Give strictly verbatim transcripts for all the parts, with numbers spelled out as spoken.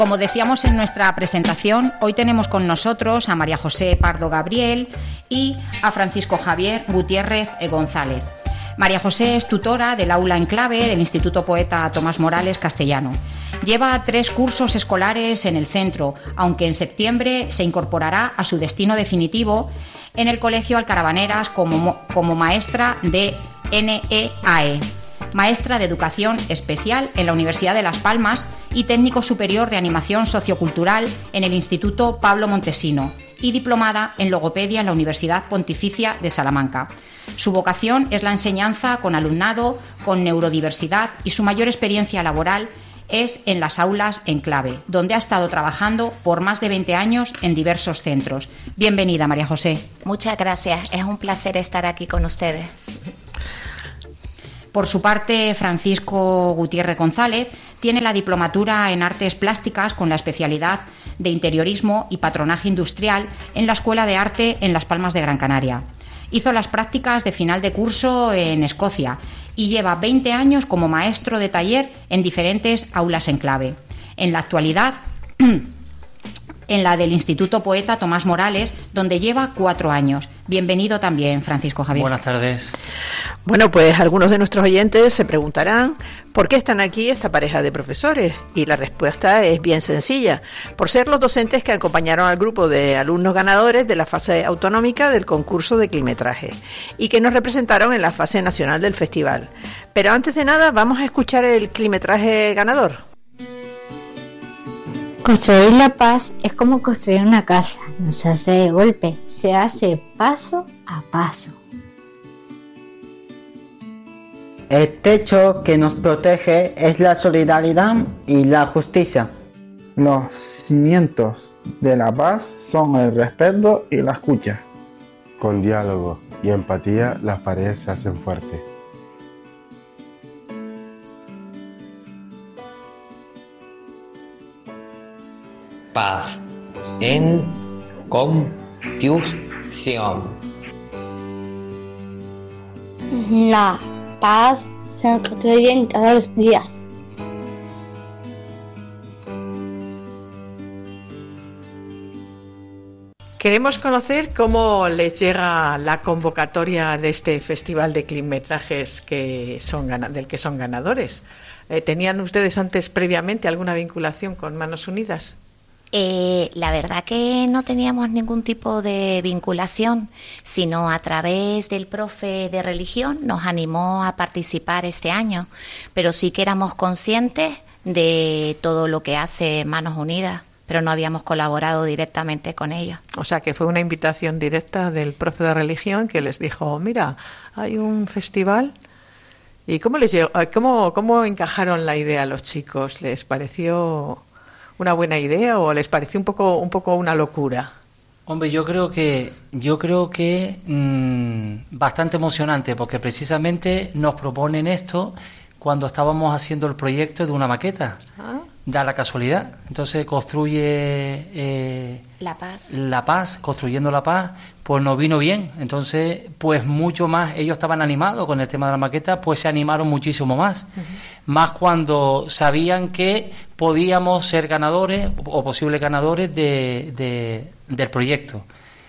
Como decíamos en nuestra presentación, hoy tenemos con nosotros a María José Pardo Gabriel y a Francisco Javier Gutiérrez González. María José es tutora del aula en clave del Instituto Poeta Tomás Morales Castellano. Lleva tres cursos escolares en el centro, aunque en septiembre se incorporará a su destino definitivo en el Colegio Alcarabaneras como, como maestra de N E A E. Maestra de Educación Especial en la Universidad de Las Palmas y técnico superior de Animación Sociocultural en el Instituto Pablo Montesino y diplomada en Logopedia en la Universidad Pontificia de Salamanca. Su vocación es la enseñanza con alumnado, con neurodiversidad y su mayor experiencia laboral es en las aulas en clave, donde ha estado trabajando por más de veinte años en diversos centros. Bienvenida, María José. Muchas gracias, es un placer estar aquí con ustedes. Por su parte, Francisco Gutiérrez González tiene la diplomatura en Artes Plásticas con la especialidad de Interiorismo y Patronaje Industrial en la Escuela de Arte en Las Palmas de Gran Canaria. Hizo las prácticas de final de curso en Escocia y lleva veinte años como maestro de taller en diferentes aulas en clave. En la actualidad, en la del Instituto Poeta Tomás Morales, donde lleva cuatro años. Bienvenido también, Francisco Javier. Buenas tardes. Bueno, pues algunos de nuestros oyentes se preguntarán ¿por qué están aquí esta pareja de profesores? Y la respuesta es bien sencilla, por ser los docentes que acompañaron al grupo de alumnos ganadores de la fase autonómica del concurso de climetraje y que nos representaron en la fase nacional del festival. Pero antes de nada, vamos a escuchar el climetraje ganador. Construir la paz es como construir una casa, no se hace de golpe, se hace paso a paso. El techo que nos protege es la solidaridad y la justicia. Los cimientos de la paz son el respeto y la escucha. Con diálogo y empatía las paredes se hacen fuertes. Paz en construcción. La paz se construye todos los días. Queremos conocer cómo les llega la convocatoria de este festival de climetrajes que son, del que son ganadores. Eh, ¿Tenían ustedes antes, previamente, alguna vinculación con Manos Unidas? Eh, la verdad que no teníamos ningún tipo de vinculación, sino a través del profe de religión nos animó a participar este año, pero sí que éramos conscientes de todo lo que hace Manos Unidas, pero no habíamos colaborado directamente con ellos. O sea que fue una invitación directa del profe de religión que les dijo, mira, hay un festival. ¿Y cómo les llegó, cómo, cómo encajaron la idea a los chicos? ¿Les pareció una buena idea o les pareció un poco un poco una locura? Hombre, yo creo que yo creo que mmm, bastante emocionante, porque precisamente nos proponen esto cuando estábamos haciendo el proyecto de una maqueta. ¿Ah? Da la casualidad. Entonces construye eh, la paz. La paz, construyendo la paz, pues nos vino bien. Entonces, pues mucho más, ellos estaban animados con el tema de la maqueta, pues se animaron muchísimo más. Uh-huh. Más cuando sabían que podíamos ser ganadores o posibles ganadores de, de, del proyecto.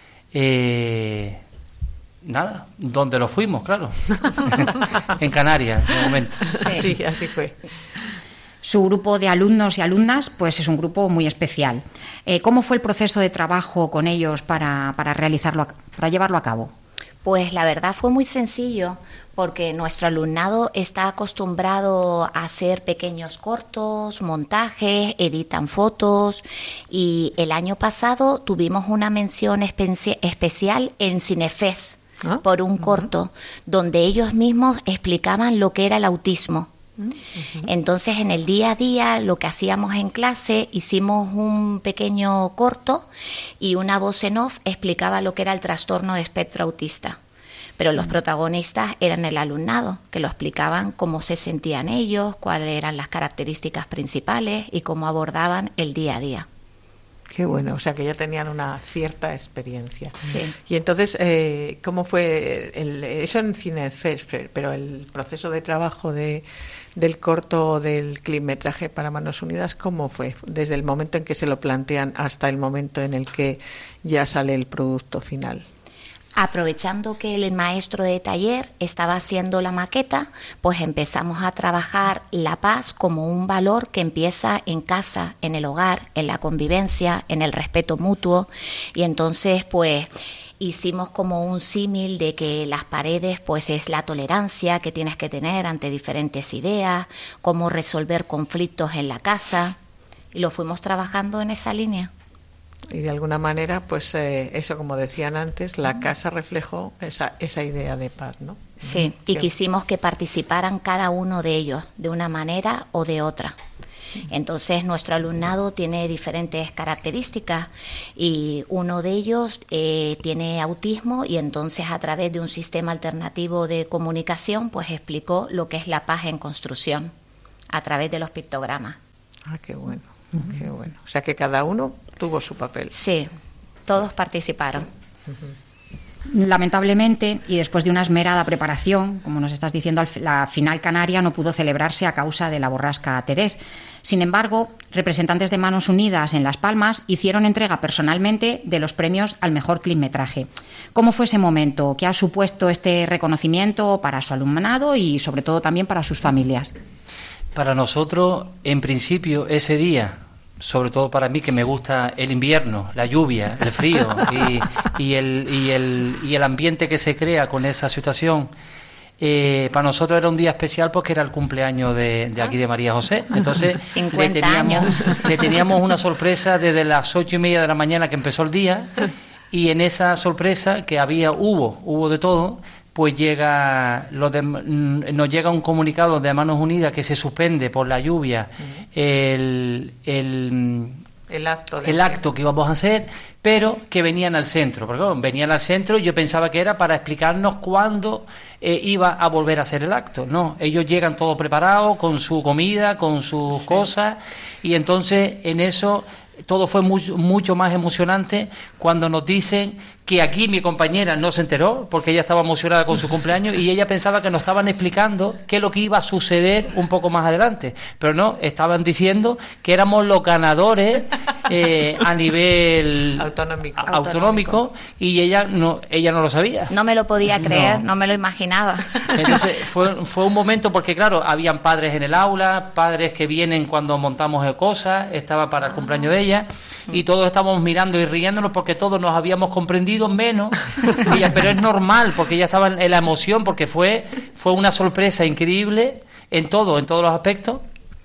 Eh, nada, donde lo fuimos, claro. En Canarias, de momento. Sí, así, así fue. Su grupo de alumnos y alumnas pues es un grupo muy especial. Eh, ¿Cómo fue el proceso de trabajo con ellos para, para realizarlo, para llevarlo a cabo? Pues la verdad fue muy sencillo, porque nuestro alumnado está acostumbrado a hacer pequeños cortos, montajes, editan fotos, y el año pasado tuvimos una mención espe- especial en Cinefest ¿Ah? por un corto, uh-huh. donde ellos mismos explicaban lo que era el autismo. Uh-huh. Entonces, en el día a día, lo que hacíamos en clase, hicimos un pequeño corto y una voz en off explicaba lo que era el trastorno de espectro autista. Pero los uh-huh. protagonistas eran el alumnado, que lo explicaban cómo se sentían ellos, cuáles eran las características principales y cómo abordaban el día a día. Qué bueno, o sea que ya tenían una cierta experiencia. Sí. Y entonces, eh, ¿cómo fue el, eso en Cinefest? Pero el proceso de trabajo de, del corto del clipmetraje para Manos Unidas, ¿cómo fue? Desde el momento en que se lo plantean hasta el momento en el que ya sale el producto final. Aprovechando que el maestro de taller estaba haciendo la maqueta, pues empezamos a trabajar la paz como un valor que empieza en casa, en el hogar, en la convivencia, en el respeto mutuo. Y entonces, pues, hicimos como un símil de que las paredes, pues, es la tolerancia que tienes que tener ante diferentes ideas, cómo resolver conflictos en la casa, y lo fuimos trabajando en esa línea. Y de alguna manera, pues eh, eso, como decían antes, la casa reflejó esa, esa idea de paz, ¿no? Sí, y quisimos que participaran cada uno de ellos, de una manera o de otra. Entonces, nuestro alumnado tiene diferentes características y uno de ellos eh, tiene autismo, y entonces a través de un sistema alternativo de comunicación, pues explicó lo que es la paz en construcción a través de los pictogramas. Ah, qué bueno, uh-huh. Qué bueno. O sea que cada uno tuvo su papel. Sí, todos participaron. Uh-huh. Lamentablemente, y después de una esmerada preparación, como nos estás diciendo, la final canaria no pudo celebrarse a causa de la borrasca Terés. Sin embargo, representantes de Manos Unidas en Las Palmas hicieron entrega personalmente de los premios al mejor clipmetraje. ¿Cómo fue ese momento? ¿Qué ha supuesto este reconocimiento para su alumnado y sobre todo también para sus familias? Para nosotros, en principio, ese día, sobre todo para mí, que me gusta el invierno, la lluvia, el frío y, y, el, y, el, y el ambiente que se crea con esa situación, eh, para nosotros era un día especial porque era el cumpleaños de, de aquí de María José. Entonces le teníamos, le teníamos una sorpresa desde las ocho y media de la mañana que empezó el día, y en esa sorpresa que había, hubo, hubo de todo. Pues llega lo de, nos llega un comunicado de Manos Unidas que se suspende por la lluvia uh-huh. el, el, el, acto, de el acto que íbamos a hacer, pero que venían al centro. Porque bueno, venían al centro y yo pensaba que era para explicarnos cuándo eh, iba a volver a hacer el acto. No, ellos llegan todos preparados, con su comida, con sus sí. cosas, y entonces en eso todo fue mucho, mucho más emocionante cuando nos dicen que aquí mi compañera no se enteró porque ella estaba emocionada con su cumpleaños y ella pensaba que nos estaban explicando qué es lo que iba a suceder un poco más adelante, pero no, estaban diciendo que éramos los ganadores eh, a nivel autonómico. A, autonómico y ella no ella no lo sabía. No me lo podía creer, no, no me lo imaginaba. Entonces fue, fue un momento porque claro, habían padres en el aula, padres que vienen cuando montamos cosas, estaba para el cumpleaños de ella, y todos estábamos mirando y riéndonos porque todos nos habíamos comprendido menos, ella, pero es normal porque ella estaba en la emoción, porque fue fue una sorpresa increíble en todo, en todos los aspectos.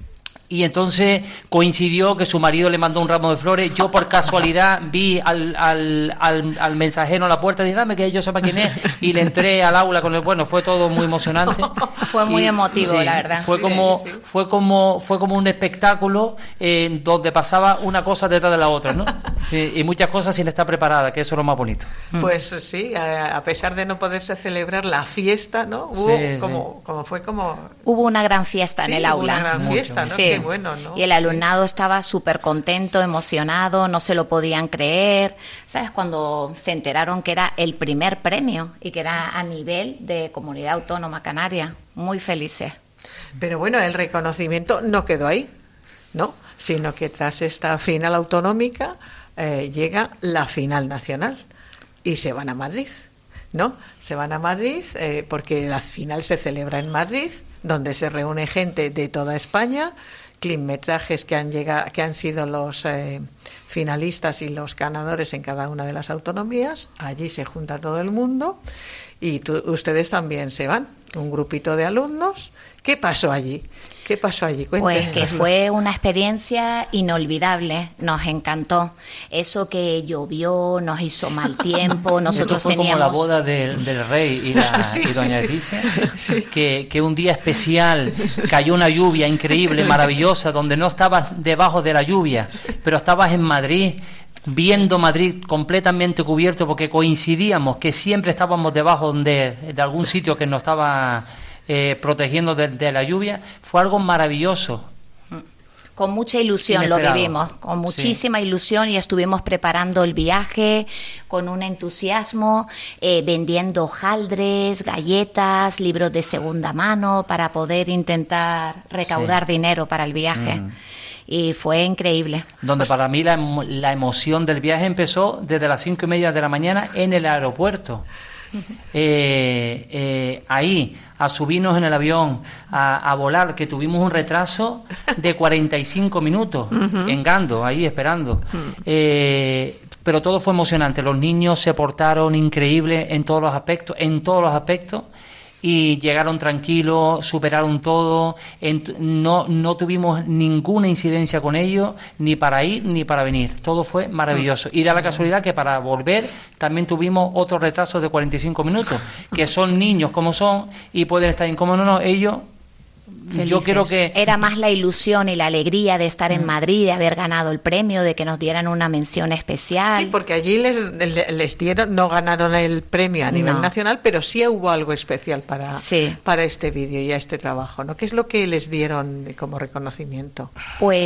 Y entonces coincidió que su marido le mandó un ramo de flores. Yo por casualidad vi al, al, al, al mensajero en la puerta y dije, dame que yo sepa quién es, y le entré al aula con el, bueno, fue todo muy emocionante. Fue muy y, emotivo, sí, la verdad. Fue como, sí, sí. fue como, fue como un espectáculo eh, donde pasaba una cosa detrás de la otra, ¿no? Sí, y muchas cosas sin estar preparada, que eso es lo más bonito. Pues sí, a, a pesar de no poderse celebrar la fiesta, ¿no? Hubo Sí, como, sí. como fue como Hubo una gran fiesta sí, en el aula. Una gran Mucho. fiesta, ¿no? Sí. Qué bueno, ¿no? Y el alumnado estaba súper contento, emocionado, no se lo podían creer. ¿Sabes? Cuando se enteraron que era el primer premio y que era a nivel de Comunidad Autónoma Canaria. Muy felices. Pero bueno, el reconocimiento no quedó ahí, ¿no? Sino que tras esta final autonómica eh, llega la final nacional y se van a Madrid, ¿no? Se van a Madrid eh, porque la final se celebra en Madrid, donde se reúne gente de toda España, clipmetrajes que han llegado, que han sido los eh, finalistas y los ganadores en cada una de las autonomías. Allí se junta todo el mundo y tú, ustedes también se van, un grupito de alumnos. ¿Qué pasó allí? ¿Qué pasó allí? Cuéntenos. Pues que fue una experiencia inolvidable, nos encantó. Eso que llovió, nos hizo mal tiempo, nosotros Esto fue teníamos... como la boda del, del rey y, la, Sí, y doña sí, sí. Leticia, Sí. que, que un día especial cayó una lluvia increíble, maravillosa, donde no estabas debajo de la lluvia, pero estabas en Madrid, viendo Madrid completamente cubierto, porque coincidíamos que siempre estábamos debajo de, de algún sitio que nos estaba... Eh, protegiendo de, de la lluvia. Fue algo maravilloso. Con mucha ilusión Inesperado. lo vivimos, con muchísima sí. ilusión, y estuvimos preparando el viaje con un entusiasmo, eh, vendiendo hojaldres, galletas, libros de segunda mano para poder intentar recaudar sí. dinero para el viaje. Mm. Y fue increíble. Donde pues, para mí la, la emoción del viaje empezó desde las cinco y media de la mañana en el aeropuerto. Eh, eh, ahí, a subirnos en el avión, a, a volar, que tuvimos un retraso de cuarenta y cinco minutos uh-huh. en Gando, ahí esperando. Uh-huh. Eh, pero todo fue emocionante. Los niños se portaron increíble en todos los aspectos, en todos los aspectos. Y llegaron tranquilos, superaron todo, en, no, no tuvimos ninguna incidencia con ellos, ni para ir ni para venir. Todo fue maravilloso. Y da la casualidad que para volver también tuvimos otro retraso de cuarenta y cinco minutos, que son niños como son y pueden estar incómodos. No, no, ellos... Felices. Yo creo que era más la ilusión y la alegría de estar en Madrid, de haber ganado el premio, de que nos dieran una mención especial. Sí, porque allí les, les dieron, no ganaron el premio a nivel no. nacional, pero sí hubo algo especial para, sí. para este vídeo y a este trabajo, ¿no? ¿Qué es lo que les dieron como reconocimiento? Pues